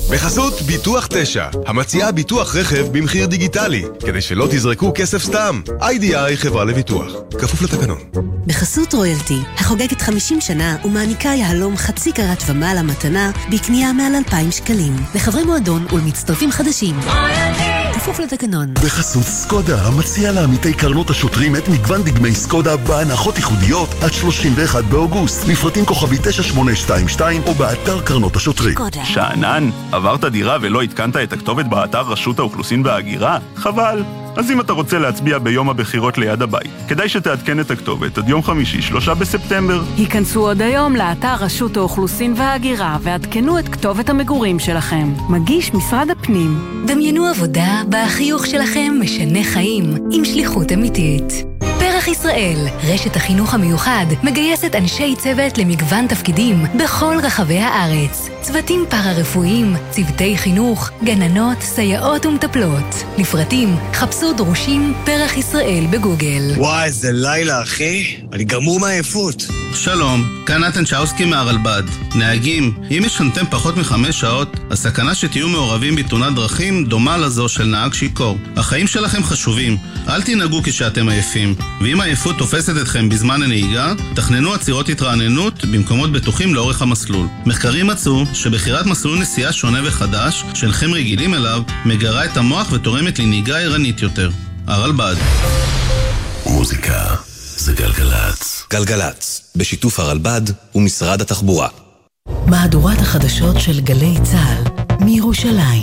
בחסות ביטוח 9, המציעה ביטוח רכב במחיר דיגיטלי, כדי שלא תזרקו כסף סתם. IDI חברה לביטוח, כפוף לתקנון. בחסות רויאלטי, החוגגת 50 שנה ומעניקה יהלום חצי קרת ומעלה מתנה בקנייה מעל 2,000 שקלים. לחברי מועדון ולמצטרפים חדשים. כפוף לתקנון. בחסות סקודה, המציע לעמיתי קרנות השוטרים את מגוון דגמי סקודה בהנחות ייחודיות עד 31 באוגוסט. לפרטים כוכבי 9822 או באתר קרנות השוטרים. שענן, עברת דירה ולא התקנת את הכתובת באתר רשות האוכלוסין וההגירה? חבל. אז אם אתה רוצה להצביע ביום הבחירות ליד הבית, כדאי שתעדכן את הכתובת עד יום חמישי, 3 בספטמבר. היכנסו עוד היום לאתר רשות האוכלוסין וההגירה ועדכנו את כתובת המגורים שלכם. מגיש משרד הפנים. דמיינו עבודה בחיוך שלכם משנה חיים עם שליחות אמיתית. פרח ישראל, רשת החינוך המיוחד, מגייסת אנשי צוות למגוון תפקידים בכל רחבי הארץ. צוותים פארה-רפואיים, צוותי חינוך, גננות, סייעות ומטפלות. לפרטים, חפשו דרושים פרח ישראל בגוגל. וואי, איזה לילה, אחי. אני גמור מהעייפות. שלום, כאן נתן צ'אוסקי מהרלב"ד. נהגים, אם ישנתם פחות מ5 שעות, הסכנה שתהיו מעורבים בתאונת דרכים דומה לזו של נהג שיכור. החיים שלכם חשובים, אל תנהגו כשאתם עייפים. ואם העייפות תופסת אתכם בזמן הנהיגה, תכננו עצירות התרעננות במקומות בטוחים לאורך המסלול. מחקרים מצאו שבחירת מסלול נסיעה שונה וחדש, שאינכם רגילים אליו, מגרה את המוח ותורמת לנהיגה ערנית יותר. הרלב"ד. מוזיקה זה גלגלץ. גלגלץ, בשיתוף הרלב"ד ומשרד התחבורה. מהדורת החדשות של גלי צה"ל מירושלים.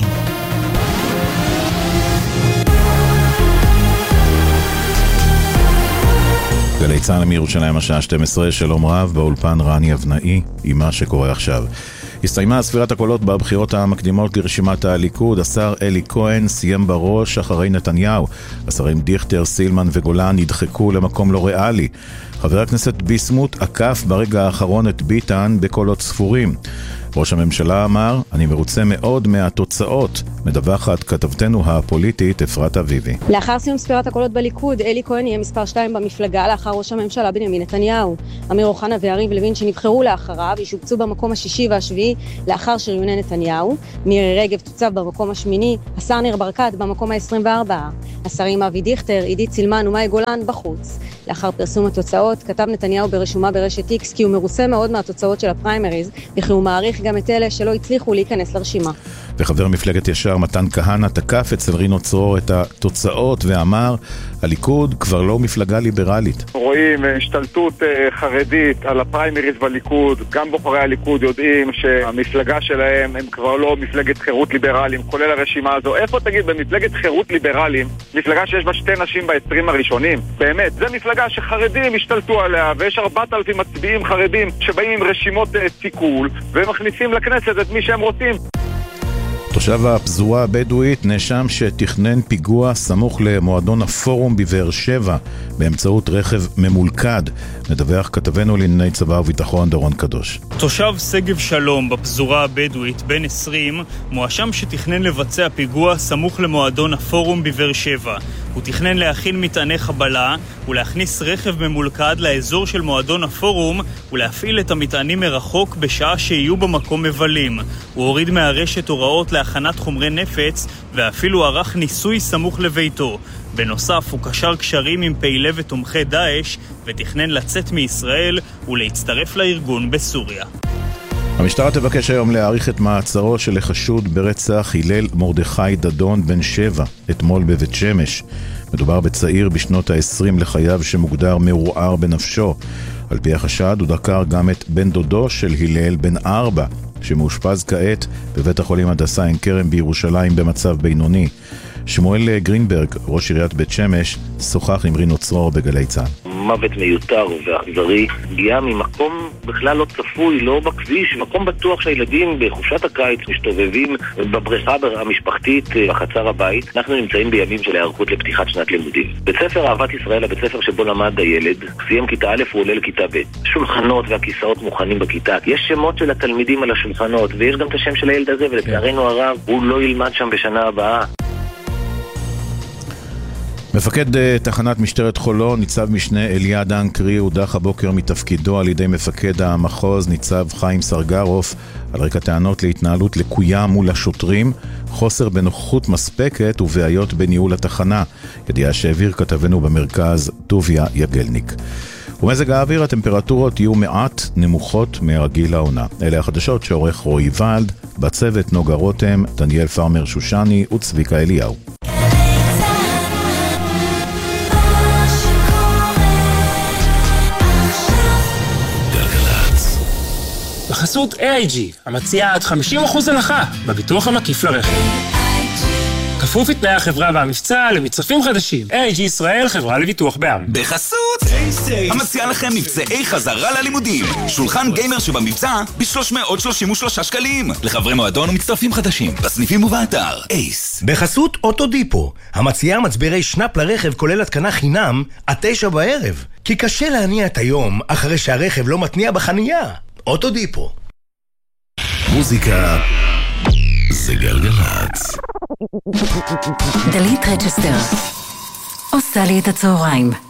גלי צה"ל מירושלים השעה 12, שלום רב, באולפן רני אבנאי עם מה שקורה עכשיו. הסתיימה ספירת הקולות בבחירות המקדימות לרשימת הליכוד. השר אלי כהן סיים בראש אחרי נתניהו. השרים דיכטר, סילמן וגולן נדחקו למקום לא ריאלי. חבר הכנסת ביסמוט עקף ברגע האחרון את ביטן בקולות ספורים. ראש הממשלה אמר, אני מרוצה מאוד מהתוצאות. מדווחת כתבתנו הפוליטית אפרת אביבי. לאחר סיום ספירת הקולות בליכוד, אלי כהן יהיה מספר 2 במפלגה לאחר ראש הממשלה בנימין נתניהו. אמיר אוחנה ויריב לוין שנבחרו לאחריו ישובצו במקום השישי והשביעי לאחר שריוני נתניהו. מירי רגב תוצב במקום השמיני, השר ניר ברקת במקום ה-24. השרים אבי דיכטר, עידית סילמן ומאי גולן בחוץ. לאחר פרסום התוצאות, כתב נתניהו ברשומה ברשת איקס כי הוא מרוצה מאוד מהתוצאות של הפריימריז, וכי הוא מעריך גם את אלה שלא הצליחו להיכנס לרשימה. וחבר מפלגת ישר מתן כהנא תקף אצל רינו צרור את התוצאות ואמר, הליכוד כבר לא מפלגה ליברלית. רואים השתלטות חרדית על הפריימריז בליכוד, גם בוחרי הליכוד יודעים שהמפלגה שלהם הם כבר לא מפלגת חירות ליברלים, כולל הרשימה הזו. איפה תגיד במפלגת חירות ליברלים, מפלגה שיש בה 2 נשים ב-20 הראשונים? באמת, זה מפלגה שחרדים השתלטו עליה, ויש 4,000 מצביעים חרדים שבאים עם רשימות תיקול, והם מכניסים לכנסת את מי שהם רוצים. תושב הפזורה הבדואית נאשם שתכנן פיגוע סמוך למועדון הפורום בבאר שבע באמצעות רכב ממולכד. מדווח כתבנו לענייני צבא וביטחון דורון קדוש. תושב שגב שלום בפזורה הבדואית בן 20 מואשם שתכנן לבצע פיגוע סמוך למועדון הפורום בבאר שבע. הוא תכנן להכין מטעני חבלה ולהכניס רכב ממולכד לאזור של מועדון הפורום ולהפעיל את המטענים מרחוק בשעה שיהיו במקום מבלים. הוא הוריד מהרשת הוראות להכנת חומרי נפץ ואפילו ערך ניסוי סמוך לביתו. בנוסף הוא קשר קשרים עם פעילי ותומכי דאעש ותכנן לצאת מישראל ולהצטרף לארגון בסוריה. המשטרה תבקש היום להאריך את מעצרו של החשוד ברצח הלל מרדכי דדון בן 7 אתמול בבית שמש. מדובר בצעיר בשנות ה-20 לחייו שמוגדר מעורער בנפשו. על פי החשד הוא דקר גם את בן דודו של הלל בן 4 שמאושפז כעת בבית החולים הדסה עין כרם בירושלים במצב בינוני. שמואל גרינברג, ראש עיריית בית שמש, שוחח עם רינו צרור בגלי צה"ל. מוות מיותר ואכזרי, הגיע ממקום בכלל לא צפוי, לא בכביש, מקום בטוח שהילדים בחופשת הקיץ משתובבים בבריכה המשפחתית בחצר הבית. אנחנו נמצאים בימים של היערכות לפתיחת שנת לימודים. בית ספר אהבת ישראל, הבית ספר שבו למד הילד, סיים כיתה א' הוא עולה לכיתה ב'. שולחנות והכיסאות מוכנים בכיתה. יש שמות של התלמידים על השולחנות ויש גם את השם של הילד הזה, ולצערנו הרב הוא לא ילמד שם בשנה הבאה. מפקד תחנת משטרת חולון, ניצב משנה אליה דן קרי, הודח הבוקר מתפקידו על ידי מפקד המחוז, ניצב חיים סרגרוף, על רקע טענות להתנהלות לקויה מול השוטרים, חוסר בנוכחות מספקת ובעיות בניהול התחנה. ידיעה שהעביר כתבנו במרכז טוביה יגלניק. ומזג האוויר, הטמפרטורות יהיו מעט נמוכות מהרגיל העונה. אלה החדשות שעורך רועי ולד, בצוות נוגה רותם, דניאל פרמר שושני וצביקה אליהו. בחסות AIG, המציעה עד 50% הנחה בביטוח המקיף לרכב. כפוף לתנאי החברה והמבצע למצרפים חדשים. AIG ישראל, חברה לביטוח בע"מ. בחסות המציעה לכם מבצעי חזרה ללימודים. שולחן גיימר שבמבצע ב-333 שקלים. לחברי מועדון ומצטרפים חדשים בסניפים ובאתר אייס. בחסות אוטודיפו, המציעה מצברי שנאפ לרכב כולל התקנה חינם עד 9 בערב. כי קשה להניע את היום אחרי שהרכב לא מתניע בחנייה. אוטודיפו. מוזיקה זה גלגלצ. דלית רצ'סטר עושה לי את הצהריים.